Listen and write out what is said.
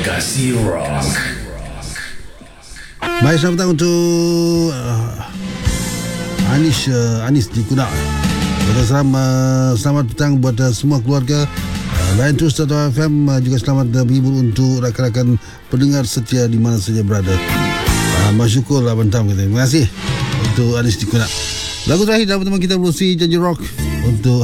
Legacy Rock. Baik, selamat datang untuk Anis di Kunak. Selamat petang buat semua keluarga Layan Terus Atau FM. Juga selamat menghibur untuk rakan-rakan pendengar setia di mana saja berada. Bersyukurlah bentam kita. Terima kasih untuk Anis di Kunak. Lagu terakhir dalam teman kita Lucy Janji Rock untuk